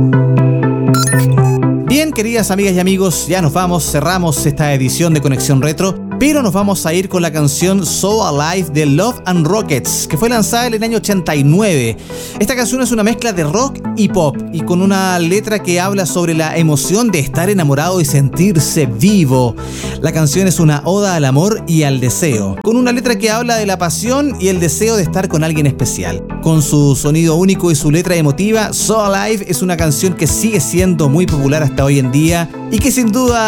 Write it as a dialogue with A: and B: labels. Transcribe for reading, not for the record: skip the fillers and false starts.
A: Bien, queridas amigas y amigos, ya nos vamos, cerramos esta edición de Conexión Retro, pero nos vamos a ir con la canción So Alive de Love and Rockets, que fue lanzada en el año 89. Esta canción es una mezcla de rock y pop, y con una letra que habla sobre la emoción de estar enamorado y sentirse vivo. La canción es una oda al amor y al deseo, con una letra que habla de la pasión y el deseo de estar con alguien especial. Con su sonido único y su letra emotiva, So Alive es una canción que sigue siendo muy popular hasta hoy en día y que sin duda